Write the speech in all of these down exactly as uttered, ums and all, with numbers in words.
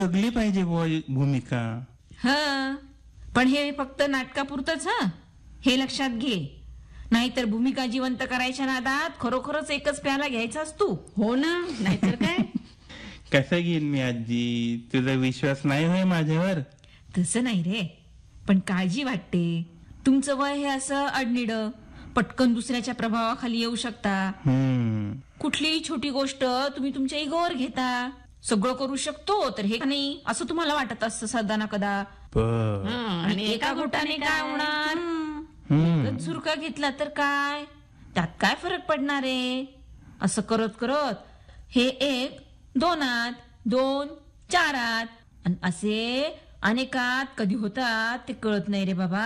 जगली पाहिजे बुवा ही भूमिका. हा, पण हे फक्त नाटकापुरतच. हा, हे लक्षात घे. नाहीतर भूमिका जिवंत करायच्या नादात खरोखरच एकच प्याला घ्यायचाच तू. हो ना, नाहीतर काय. कसं घेईन मी आजी? तुझा विश्वास नाही होय माझ्यावर? तसं नाही रे, पण काळजी वाटते. तुमचं वय हे असं अडनिड, पटकन दुसऱ्याच्या प्रभावाखाली येऊ शकता. हम्म कुठलीही छोटी गोष्ट तुम्ही तुमच्या इगोवर घेता. सगळं करू शकतो तर हे नाही असं तुम्हाला वाटत असतं सदा ना कदा. बर. हं, आणि एका घोटाने काय होणार? हम्म एकच झुरका घेतला तर काय, त्यात काय फरक पडणार आहे? असं करत करत हे एक दोनात, दोन चारात, आणि असे अनेकात कधी होतात ते कळत नाही रे बाबा.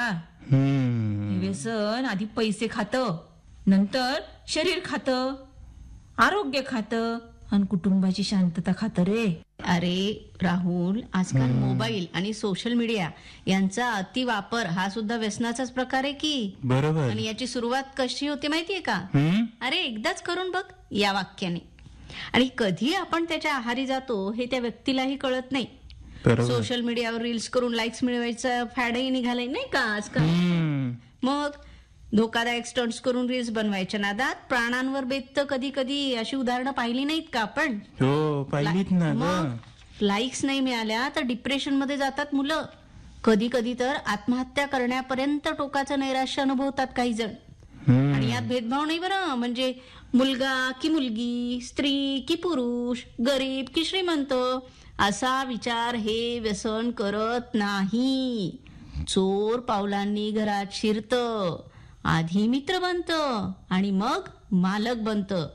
हम्म हे व्यसन आधी पैसे खातं, नंतर शरीर खातं, आरोग्य खातं, आणि कुटुंबाची शांतता खातं रे. अरे राहुल, आजकाल मोबाईल आणि सोशल मीडिया यांचा अतिवापर हा सुद्धा व्यसनाचाच प्रकार आहे की. बरोबर. आणि याची सुरुवात कशी होते माहितीये का? हम्म अरे एकदाच करून बघ या वाक्याने. आणि कधी आपण त्याच्या आहारी जातो हे त्या व्यक्तीलाही कळत नाही. बरोबर. सोशल मीडियावर रील्स करून लाईक्स मिळवायचं फॅडही निघालंय नाही का आजकाल. हम्म मग धोकादायक स्टंट्स करून रील्स बनवायच्या नादात प्राणांवर बेततं कधी कधी. अशी उदाहरणं पाहिली नाहीत का आपण? हो पाहिलीत ना ग. मग लाईक्स नाही मिळाल्या तर डिप्रेशन मध्ये जातात मुलं. कधी कधी तर आत्महत्या करण्यापर्यंत टोकाचं नैराश्य अनुभवतात काही जण. हम्म आणि यात भेदभाव नाही बरं. म्हणजे मुलगा की मुलगी, स्त्री की पुरुष, गरीब की श्रीमंत असा विचार हे व्यसन करत नाही. चोर पावलांनी घरात शिरतं, आधी मित्र बनतं आणि मग मालक बनतं.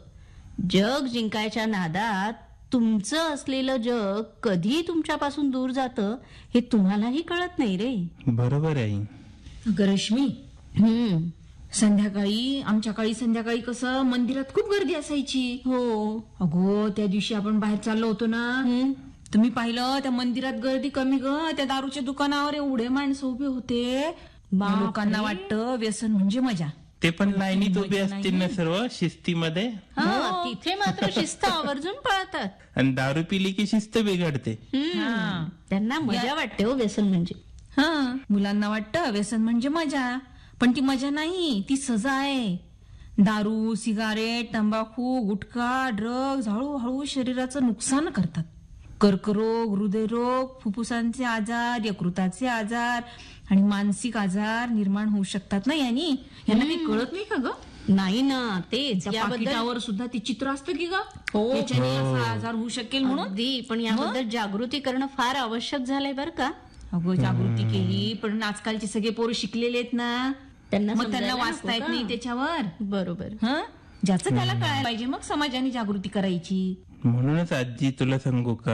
जग जिंकायच्या नादात तुमचं असलेलं जग कधी तुमच्यापासून दूर जातं हे तुम्हालाही कळत नाही रे. बरोबर आहे. अगं रश्मी, हम्म संध्याकाळी आमच्या काळी संध्याकाळी कसं मंदिरात खूप गर्दी असायची. हो. अगो त्या दिवशी आपण बाहेर चाललो होतो ना, हम्म. तुम्ही पाहिलं त्या मंदिरात गर्दी कमी ग. त्या दारूच्या दुकानावर एवढे माणसं उभे होते. बापरे. लोकांना वाटतं व्यसन म्हणजे मजा. ते पण लाईनीत उभे असतील ना सर्व शिस्तीमध्ये. हा, तिथे मात्र शिस्त आवर्जून पाळतात. आणि दारू पिली की शिस्त बिघडते. हम्म. हा. त्यांना मजा वाटते हो व्यसन म्हणजे. हा, मुलांना वाटतं व्यसन म्हणजे मजा, पण ती मजा नाही, ती सजा आहे. दारू, सिगारेट, तंबाखू, गुटखा, ड्रग्ज हळूहळू शरीराचं नुकसान करतात. कर्करोग, हृदयरोग, फुफ्फुसांचे आजार, यकृताचे आजार आणि मानसिक आजार निर्माण होऊ शकतात ना यांनी. यांना काही कळत नाही का ग? नाही ना, तेच त्या याबद्दल पाकिटावर सुद्धा ते चित्र असतं की ग, हो. याच्याने असा आजार होऊ शकेल म्हणून. अगदी, पण याबद्दल जागृती करणं फार आवश्यक झालंय बरं का. अगो जागृती केली, पण आजकालचे सगळे पोरं शिकलेले आहेत ना, त्यांना मग त्यांना समजायला वाचता येत नको नाही का? त्याच्यावर. बरोबर. हं, ज्याचं त्याला कळायला पाहिजे, मग समाजाने जागृती करायची. म्हणूनच आजी तुला सांगू का,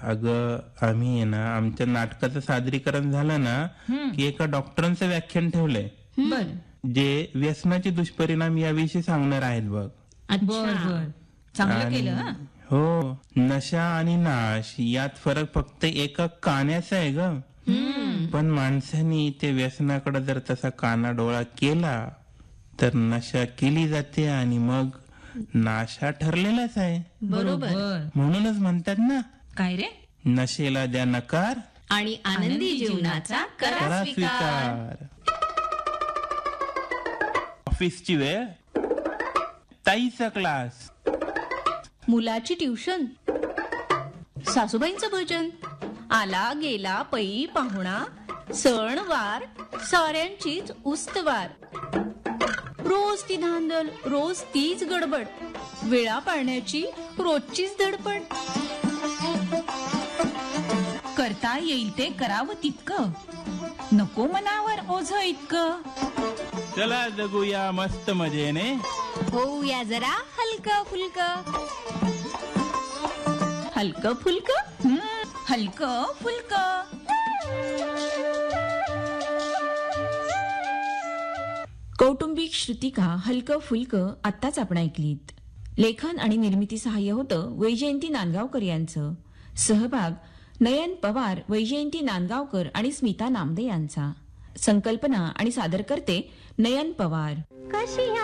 अगं आम्ही आहे ना आमच्या नाटकाचं सादरीकरण झालं ना की एका डॉक्टरांचं व्याख्यान ठेवलंय बर जे व्यसनाचे दुष्परिणाम याविषयी सांगणार आहेत बघ. बर बर चांगलं आणि- केलं. हं. हो, नशा आणि नाश यात फरक फक्त एका काण्याचा आहे ग. पण माणसाने ते व्यसनाकडे जर तसा कानाडोळा केला तर नशा केली जाते आणि मग नाश हा ठरलेलाच आहे. बरोबर. म्हणूनच म्हणतात ना, काय रे? नशेला द्या नकार, आणि आनंदी जीवनाचा करा करा स्वीकार. स्वीकार. ऑफिसची वेळ, ताईचा क्लास, मुलाची ट्युशन, सासूबाईंचं भजन, आला गेला पै पाहुणा, सण वार साऱ्यांचीच उस्तवार. रोज ती धांदल, रोज तीच गडबड, वेळा पाळण्याची रोजचीच धडपड. करता येईल ते करावं तितकं, नको मनावर ओझ इतकं. चला जगूया मस्त मजेने, होऊया जरा हलकं फुलकं. हलकं फुलकं. हलकं फुलकं. कौटुंबिक श्रुतिका हलकं फुलकं आत्ताच आपण ऐकलीत. लेखन आणि निर्मिती सहाय्य होतं वैजयंती नांदगावकर यांचं. सहभाग नयन पवार, वैजयंती नांदगावकर आणि स्मिता नामदे यांचा. संकल्पना आणि सादर करते नयन पवार.